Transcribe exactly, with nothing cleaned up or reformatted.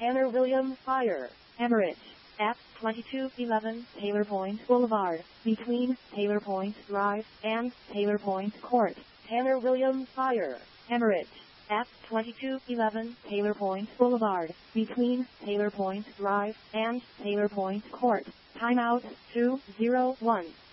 Tanner William Fire, Emirates, at twenty-two eleven Taylor Point Boulevard, between Taylor Point Drive and Taylor Point Court. Tanner William Fire, Emirates, at twenty-two eleven Taylor Point Boulevard, between Taylor Point Drive and Taylor Point Court. Timeout two zero one.